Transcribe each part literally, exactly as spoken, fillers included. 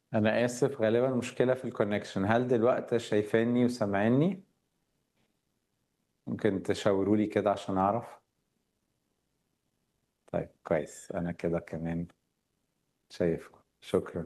أنا آسف غالبًا مشكلة في الconnection. هل دلوقتي شايفاني وسامعينّي؟ ممكن تشاوروا لي كده عشان أعرف؟ طيب كويس، أنا كده كمان شايفكم، شكرًا.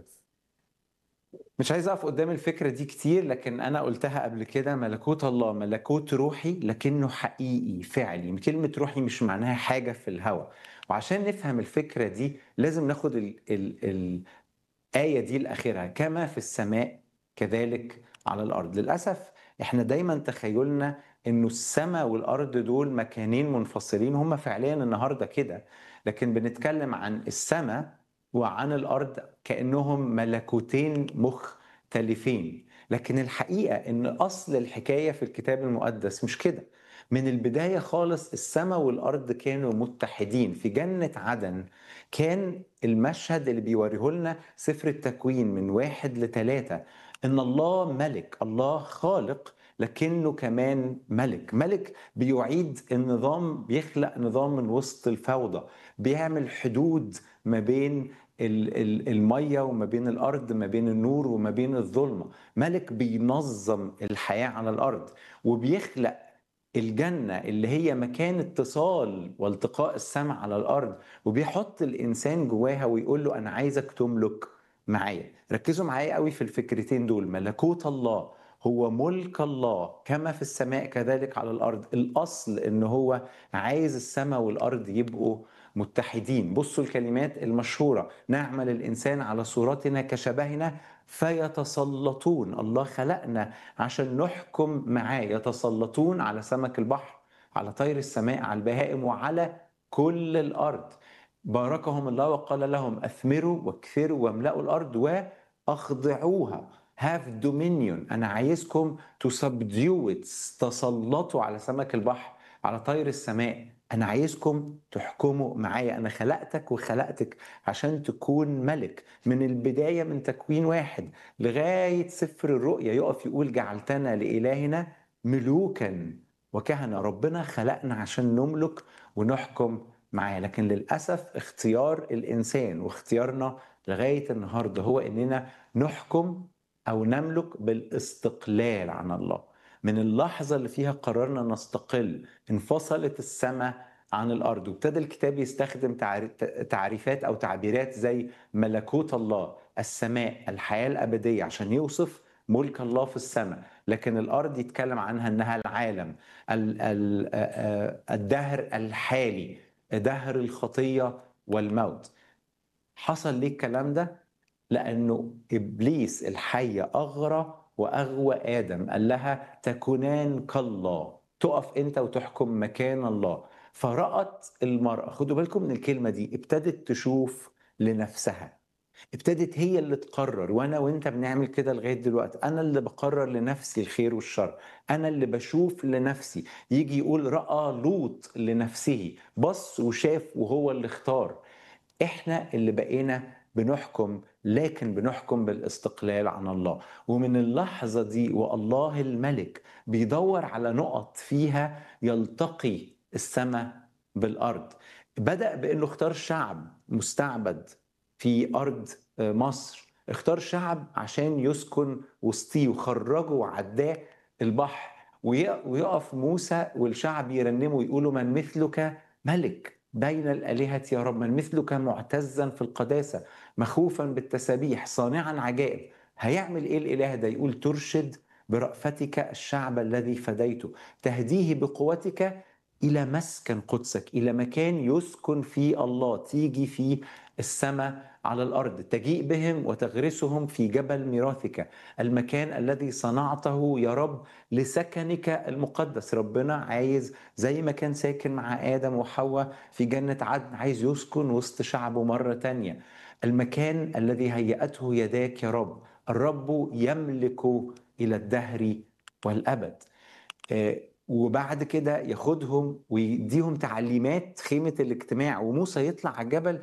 مش عايز أقف قدّام الفكرة دي كتير، لكن أنا قُلتها قبل كده، ملكوت الله ملكوت روحي لكنه حقيقي فعلي، كلمة روحي مش معناها حاجة في الهوا، وعشان نفهم الفكرة دي لازم ناخد ال ال ال الآية دي لآخرها، كما في السماء كذلك على الأرض. للأسف إحنا دايمًا تخيلنا إنه السما والأرض دول مكانين منفصلين، هم فعليًا النهارده كده، لكن بنتكلم عن السما وعن الأرض كأنهم ملكوتين مختلفين، لكن الحقيقة إن أصل الحكاية في الكتاب المقدس مش كده. من البداية خالص السما والأرض كانوا متحدين في جنة عدن. كان المشهد اللي بيوريه لنا سفر التكوين من واحد لتلاتة إن الله ملك، الله خالق لكنه كمان ملك، ملك بيعيد النظام، بيخلق نظام من وسط الفوضى، بيعمل حدود ما بين ال- ال- المية وما بين الأرض، ما بين النور وما بين الظلمة، ملك بينظم الحياة على الأرض وبيخلق الجنة اللي هي مكان اتصال والتقاء السماء على الأرض، وبيحط الإنسان جواها ويقول له أنا عايزك تملك معايا. ركزوا معايا قوي في الفكرتين دول، ملكوت الله هو ملك الله كما في السماء كذلك على الأرض. الأصل إن هو عايز السماء والأرض يبقوا متحدين. بصوا الكلمات المشهورة، نعمل الإنسان على صورتنا كشبهنا فيتسلطون. الله خلقنا عشان نحكم معاه، يتسلطون على سمك البحر، على طير السماء، على البهائم، وعلى كل الأرض. باركهم الله وقال لهم أثمروا واكثروا واملأوا الأرض وأخضعوها. have dominion. أنا عايزكم to subdue it، تسلطوا على سمك البحر، على طير السماء. أنا عايزكم تحكموا معايا، أنا خلقتك وخلقتك عشان تكون ملك. من البداية من تكوين واحد لغاية سفر الرؤيا يقف يقول جعلتنا لإلهنا ملوكا وكهنة. ربنا خلقنا عشان نملك ونحكم معاه، لكن للأسف اختيار الإنسان واختيارنا لغاية النهاردة هو إننا نحكم أو نملك بالاستقلال عن الله. من اللحظة اللي فيها قررنا نستقل انفصلت السماء عن الأرض، وابتدى الكتاب يستخدم تعريفات أو تعبيرات زي ملكوت الله، السماء، الحياة الأبدية، عشان يوصف ملك الله في السماء، لكن الأرض يتكلم عنها أنها العالم، ال- ال- الدهر الحالي، دهر الخطية والموت. حصل ليه الكلام ده؟ لأنه إبليس الحية أغرى وأغوى آدم، قال لها تكونان كالله، تقف أنت وتحكم مكان الله. فرأت المرأة، خدوا بالكم من الكلمة دي، ابتدت تشوف لنفسها، ابتدت هي اللي تقرر. وانا وانت بنعمل كده لغايه دلوقتي، انا اللي بقرر لنفسي الخير والشر، انا اللي بشوف لنفسي. يجي يقول راى لوط لنفسه، بص وشاف وهو اللي اختار. احنا اللي بقينا بنحكم، لكن بنحكم بالاستقلال عن الله. ومن اللحظه دي والله الملك بيدور على نقط فيها يلتقي السماء بالارض. بدأ بانه اختار شعب مستعبد في أرض مصر، اختار شعب عشان يسكن وسطيه وخرجه وعداه البحر، ويقف موسى والشعب يرنموا يقولوا من مثلك ملك بين الآلهة يا رب، من مثلك معتزا في القداسة، مخوفا بالتسابيح، صانعا عجائب. هيعمل ايه الإله ده؟ يقول ترشد برأفتك الشعب الذي فديته، تهديه بقوتك إلى مسكن قدسك، إلى مكان يسكن فيه الله، تيجي فيه السماء على الأرض، تجيء بهم وتغرسهم في جبل ميراثك، المكان الذي صنعته يا رب لسكنك المقدس. ربنا عايز زي ما كان ساكن مع آدم وحواء في جنة عدن، عايز يسكن وسط شعبه مرة تانية. المكان الذي هيأته يداك يا رب، الرب يملك إلى الدهر والأبد. آه، وبعد كده ياخدهم ويديهم تعليمات خيمة الاجتماع، وموسى يطلع على الجبل